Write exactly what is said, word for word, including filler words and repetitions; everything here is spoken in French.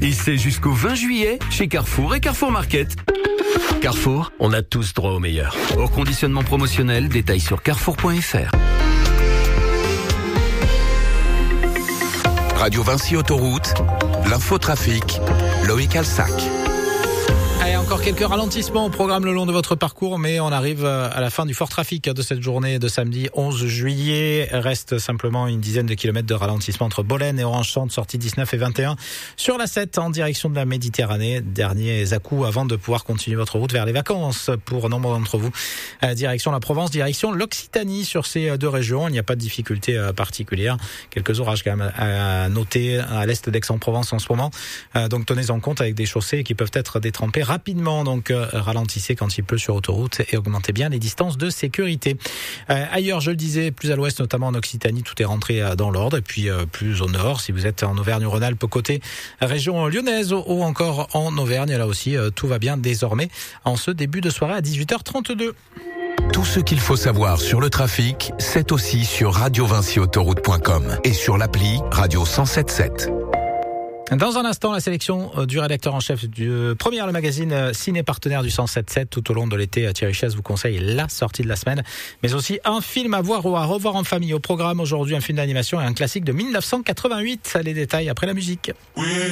Et c'est jusqu'au vingt juillet chez Carrefour et Carrefour Market. Carrefour, on a tous droit au meilleur. Au conditionnement promotionnel, détail sur carrefour point f r. Radio Vinci Autoroute, l'infotrafic, Loïc Alsac. Allez, encore quelques ralentissements au programme le long de votre parcours, mais on arrive à la fin du fort trafic de cette journée de samedi onze juillet. Reste simplement une dizaine de kilomètres de ralentissement entre Bolène et Orange-Centre, sortie dix-neuf et vingt et un, sur la sept en direction de la Méditerranée. Derniers à-coups avant de pouvoir continuer votre route vers les vacances pour nombre d'entre vous. Direction la Provence, direction l'Occitanie sur ces deux régions. Il n'y a pas de difficulté particulière. Quelques orages quand même à noter à l'est d'Aix-en-Provence en ce moment. Donc tenez-en compte avec des chaussées qui peuvent être détrempées rapidement, donc euh, ralentissez quand il pleut sur autoroute et augmentez bien les distances de sécurité. Euh, ailleurs, je le disais, plus à l'ouest, notamment en Occitanie, tout est rentré euh, dans l'ordre. Et puis euh, plus au nord, si vous êtes en Auvergne-Rhône-Alpes, côté région lyonnaise ou encore en Auvergne, là aussi, euh, tout va bien désormais en ce début de soirée à dix-huit heures trente-deux. Tout ce qu'il faut savoir sur le trafic, c'est aussi sur radio vinci autoroute point com et sur l'appli Radio cent sept sept. Dans un instant, la sélection du rédacteur en chef du Première, le magazine ciné partenaire du cent sept sept. Tout au long de l'été, Thierry Chaise vous conseille la sortie de la semaine, mais aussi un film à voir ou à revoir en famille. Au programme aujourd'hui, un film d'animation et un classique de mille neuf cent quatre-vingt-huit. Les détails après la musique. Oui.